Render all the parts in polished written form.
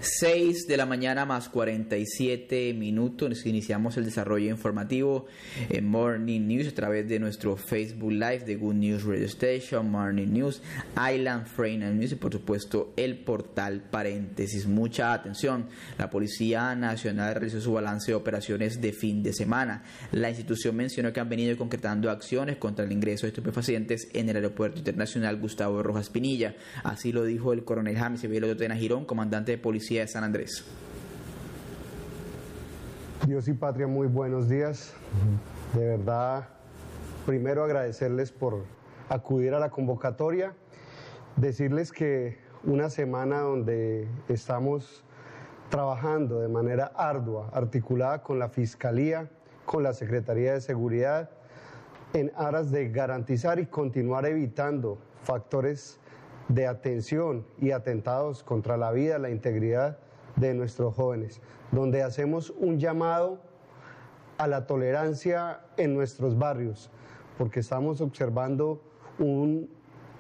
6 de la mañana más 47 minutos. Iniciamos el desarrollo informativo en Morning News a través de nuestro Facebook Live de Good News Radio Station, Morning News, Island Frame News y por supuesto el portal Paréntesis. Mucha atención. La Policía Nacional realizó su balance de operaciones de fin de semana. La institución mencionó que han venido concretando acciones contra el ingreso de estupefacientes en el Aeropuerto Internacional Gustavo Rojas Pinilla. Así lo dijo el coronel James Evelo Totena Girón, comandante de Policía de San Andrés. Dios y patria, muy buenos días. De verdad, primero agradecerles por acudir a la convocatoria, decirles que una semana donde estamos trabajando de manera ardua, articulada con la Fiscalía, con la Secretaría de Seguridad, en aras de garantizar y continuar evitando factores de atención y atentados contra la vida, la integridad de nuestros jóvenes, donde hacemos un llamado a la tolerancia en nuestros barrios, porque estamos observando un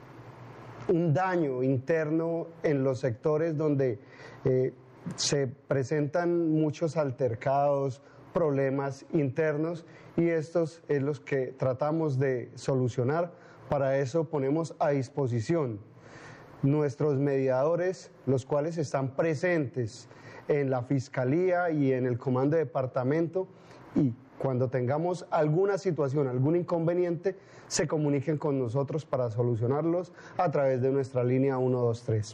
daño interno en los sectores donde se presentan muchos altercados, problemas internos, y estos es los que tratamos de solucionar. Para eso ponemos a disposición nuestros mediadores, los cuales están presentes en la Fiscalía y en el Comando de Departamento, y cuando tengamos alguna situación, algún inconveniente, se comuniquen con nosotros para solucionarlos a través de nuestra línea 123.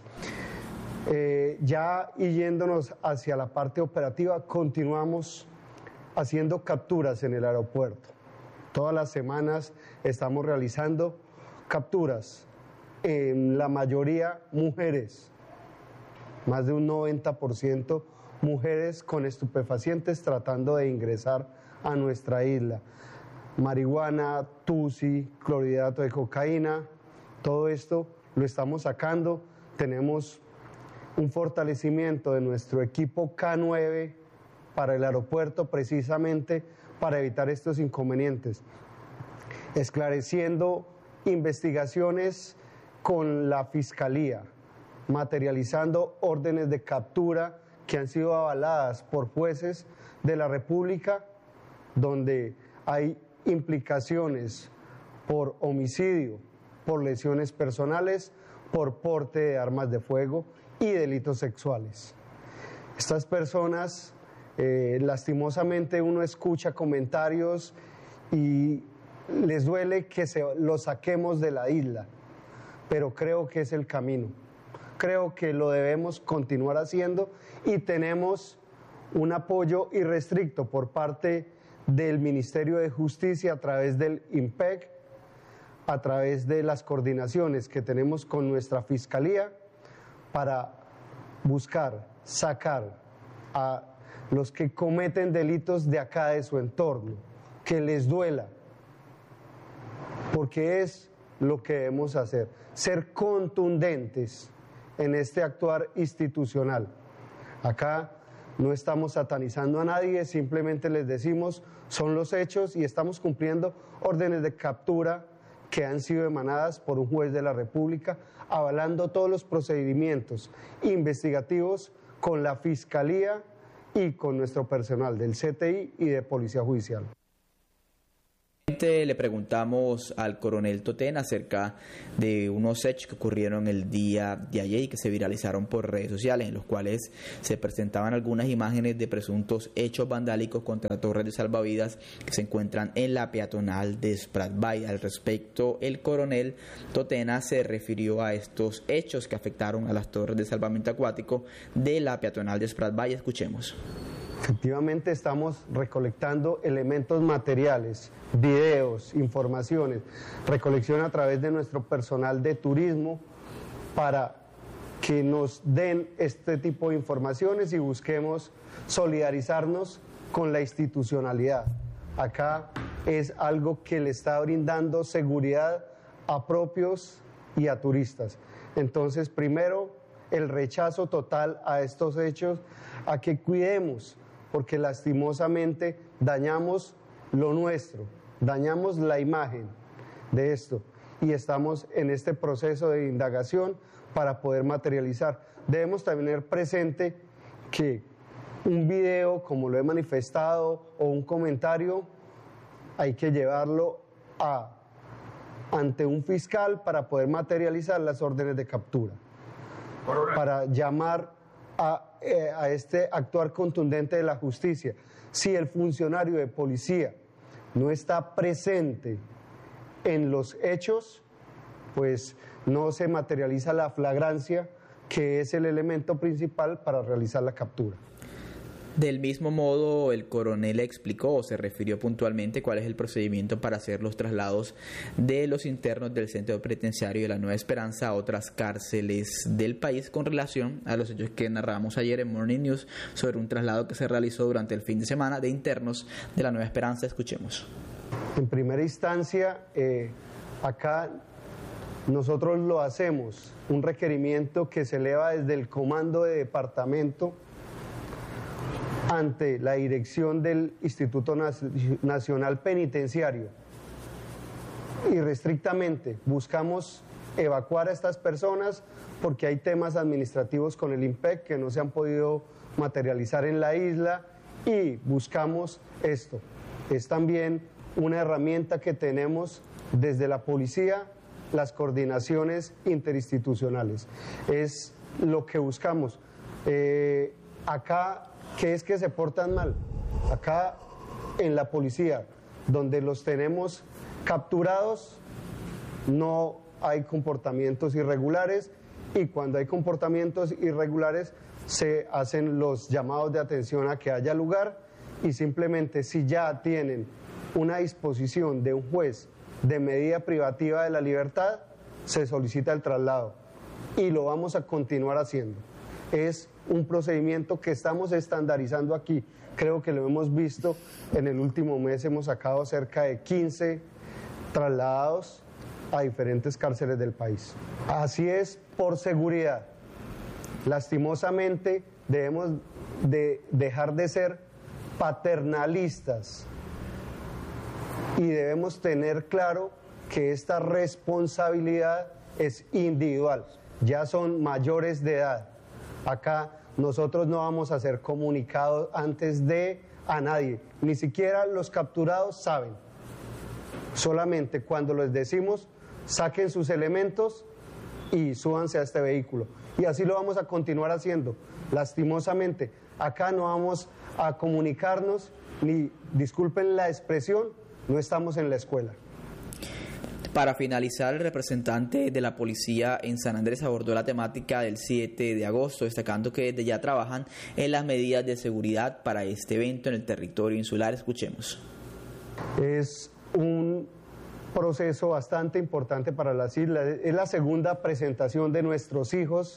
Ya yéndonos hacia la parte operativa, continuamos haciendo capturas en el aeropuerto. Todas las semanas estamos realizando capturas, en la mayoría mujeres, más de un 90% mujeres con estupefacientes tratando de ingresar a nuestra isla. Marihuana, tusi, clorhidrato de cocaína, todo esto lo estamos sacando. Tenemos un fortalecimiento de nuestro equipo K9 para el aeropuerto, precisamente para evitar estos inconvenientes, esclareciendo investigaciones con la Fiscalía, materializando órdenes de captura que han sido avaladas por jueces de la República, donde hay implicaciones por homicidio, por lesiones personales, por porte de armas de fuego y delitos sexuales. Estas personas, lastimosamente uno escucha comentarios y les duele que los saquemos de la isla, pero creo que es el camino. Creo que lo debemos continuar haciendo y tenemos un apoyo irrestricto por parte del Ministerio de Justicia a través del IMPEC, a través de las coordinaciones que tenemos con nuestra Fiscalía para buscar sacar a los que cometen delitos de acá de su entorno, que les duela, porque es lo que debemos hacer, ser contundentes en este actuar institucional. Acá no estamos satanizando a nadie, simplemente les decimos, son los hechos y estamos cumpliendo órdenes de captura que han sido emanadas por un juez de la República, avalando todos los procedimientos investigativos con la Fiscalía y con nuestro personal del CTI y de Policía Judicial. Le preguntamos al coronel Totena acerca de unos hechos que ocurrieron el día de ayer y que se viralizaron por redes sociales, en los cuales se presentaban algunas imágenes de presuntos hechos vandálicos contra torres de salvavidas que se encuentran en la peatonal de Sprat Bay. Al respecto, el coronel Totena se refirió a estos hechos que afectaron a las torres de salvamento acuático de la peatonal de Sprat Bay. Escuchemos. Efectivamente estamos recolectando elementos materiales, videos, informaciones, recolección a través de nuestro personal de turismo para que nos den este tipo de informaciones y busquemos solidarizarnos con la institucionalidad. Acá es algo que le está brindando seguridad a propios y a turistas. Entonces, primero, el rechazo total a estos hechos, a que cuidemos, porque lastimosamente dañamos lo nuestro, dañamos la imagen de esto y estamos en este proceso de indagación para poder materializar. Debemos tener presente que un video, como lo he manifestado, o un comentario, hay que llevarlo ante un fiscal para poder materializar las órdenes de captura, para llamar a este actuar contundente de la justicia. Si el funcionario de policía no está presente en los hechos, pues no se materializa la flagrancia, que es el elemento principal para realizar la captura. Del mismo modo, el coronel explicó o se refirió puntualmente cuál es el procedimiento para hacer los traslados de los internos del centro penitenciario de la Nueva Esperanza a otras cárceles del país con relación a los hechos que narramos ayer en Morning News sobre un traslado que se realizó durante el fin de semana de internos de la Nueva Esperanza. Escuchemos. En primera instancia, acá nosotros lo hacemos, un requerimiento que se eleva desde el comando de departamento ante la dirección del Instituto Nacional Penitenciario. Irrestrictamente buscamos evacuar a estas personas porque hay temas administrativos con el IMPEC que no se han podido materializar en la isla, y buscamos esto. Es también una herramienta que tenemos desde la policía, las coordinaciones interinstitucionales. Es lo que buscamos. Acá, ¿qué es que se portan mal? Acá en la policía, donde los tenemos capturados, no hay comportamientos irregulares, y cuando hay comportamientos irregulares se hacen los llamados de atención a que haya lugar, y simplemente si ya tienen una disposición de un juez de medida privativa de la libertad, se solicita el traslado, y lo vamos a continuar haciendo. Es un procedimiento que estamos estandarizando aquí. Creo que lo hemos visto en el último mes, hemos sacado cerca de 15 trasladados a diferentes cárceles del país. Así es, por seguridad. Lastimosamente debemos de dejar de ser paternalistas y debemos tener claro que esta responsabilidad es individual. Ya son mayores de edad. Acá nosotros no vamos a hacer comunicados antes de a nadie, ni siquiera los capturados saben. Solamente cuando les decimos saquen sus elementos y súbanse a este vehículo. Y así lo vamos a continuar haciendo. Lastimosamente, acá no vamos a comunicarnos, ni, disculpen la expresión, no estamos en la escuela. Para finalizar, el representante de la policía en San Andrés abordó la temática del 7 de agosto, destacando que desde ya trabajan en las medidas de seguridad para este evento en el territorio insular. Escuchemos. Es un proceso bastante importante para las islas. Es la segunda presentación de nuestros hijos,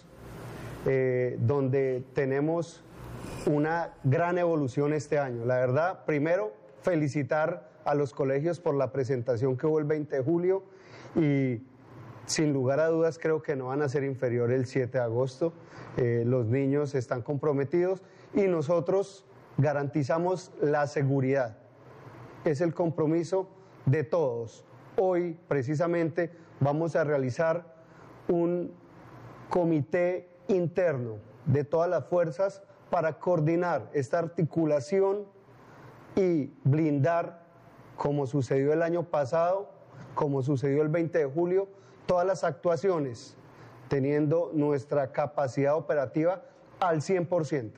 donde tenemos una gran evolución este año. La verdad, primero, felicitar a los colegios por la presentación que hubo el 20 de julio, y sin lugar a dudas creo que no van a ser inferior el 7 de agosto. Los niños están comprometidos y nosotros garantizamos la seguridad. Es el compromiso de todos. Hoy precisamente vamos a realizar un comité interno de todas las fuerzas para coordinar esta articulación y blindar, como sucedió el año pasado, como sucedió el 20 de julio, todas las actuaciones, teniendo nuestra capacidad operativa al 100%.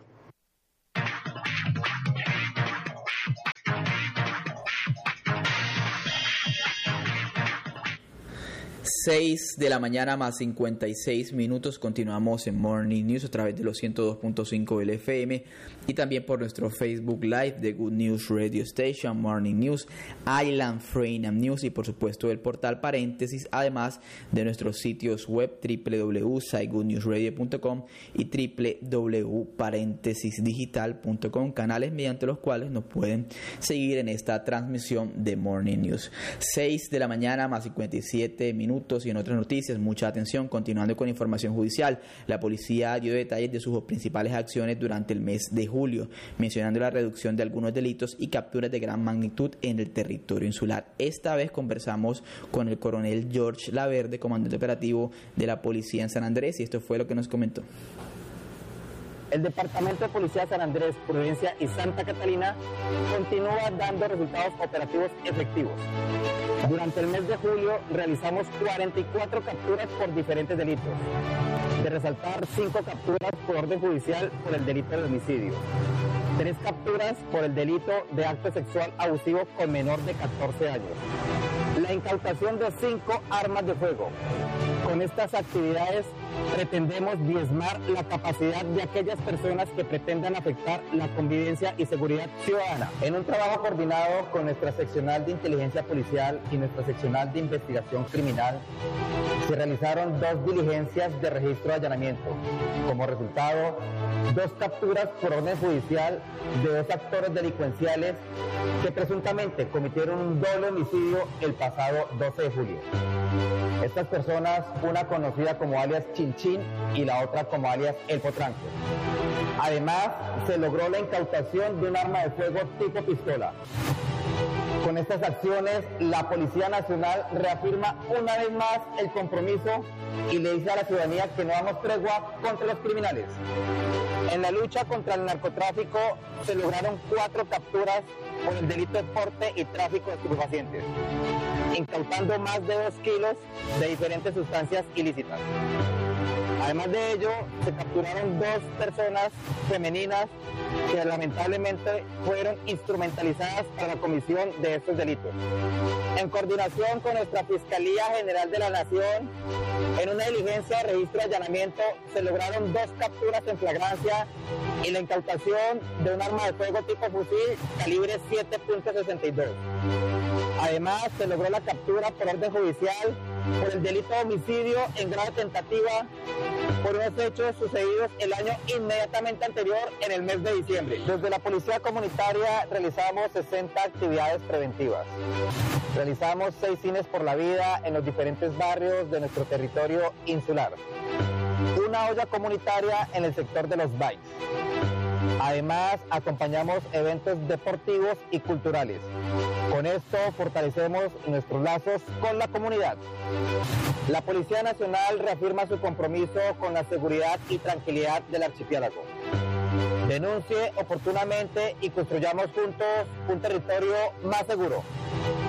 6 de la mañana más 56 minutos. Continuamos en Morning News a través de los 102.5 del FM y también por nuestro Facebook Live de Good News Radio Station, Morning News, Island Freedom News y por supuesto el portal Paréntesis, además de nuestros sitios web www.sitegoodnewsradio.com y www.paréntesisdigital.com, canales mediante los cuales nos pueden seguir en esta transmisión de Morning News. 6 de la mañana más 57 minutos. Y en otras noticias, mucha atención, continuando con información judicial, la policía dio detalles de sus principales acciones durante el mes de julio, mencionando la reducción de algunos delitos y capturas de gran magnitud en el territorio insular. Esta vez conversamos con el coronel George Laverde, comandante operativo de la policía en San Andrés, y esto fue lo que nos comentó. El Departamento de Policía San Andrés, Providencia y Santa Catalina continúa dando resultados operativos efectivos. Durante el mes de julio realizamos 44 capturas por diferentes delitos. De resaltar 5 capturas por orden judicial por el delito de homicidio, 3 capturas por el delito de acto sexual abusivo con menor de 14 años. La incautación de 5 armas de fuego. Con estas actividades pretendemos diezmar la capacidad de aquellas personas que pretendan afectar la convivencia y seguridad ciudadana. En un trabajo coordinado con nuestra seccional de inteligencia policial y nuestra seccional de investigación criminal, se realizaron 2 diligencias de registro de allanamiento. Como resultado, 2 capturas por orden judicial de 2 actores delincuenciales que presuntamente cometieron un doble homicidio el pasado 12 de julio. Estas personas, una conocida como alias Chinchín y la otra como alias El Potranco. Además, se logró la incautación de un arma de fuego tipo pistola. Con estas acciones, la Policía Nacional reafirma una vez más el compromiso y le dice a la ciudadanía que no damos tregua contra los criminales. En la lucha contra el narcotráfico se lograron 4 capturas por el delito de porte y tráfico de estupefacientes, incautando más de 2 kilos de diferentes sustancias ilícitas. Además de ello, se capturaron 2 personas femeninas que lamentablemente fueron instrumentalizadas para la comisión de estos delitos. En coordinación con nuestra Fiscalía General de la Nación, en una diligencia de registro de allanamiento se lograron 2 capturas en flagrancia y la incautación de un arma de fuego tipo fusil calibre 7.62. Además, se logró la captura por orden judicial por el delito de homicidio en grado de tentativa por unos hechos sucedidos el año inmediatamente anterior, en el mes de diciembre. Desde la Policía Comunitaria realizamos 60 actividades preventivas. Realizamos 6 cines por la vida en los diferentes barrios de nuestro territorio insular. Una olla comunitaria en el sector de los bikes. Además, acompañamos eventos deportivos y culturales. Con esto fortalecemos nuestros lazos con la comunidad. La Policía Nacional reafirma su compromiso con la seguridad y tranquilidad del archipiélago. Denuncie oportunamente y construyamos juntos un territorio más seguro.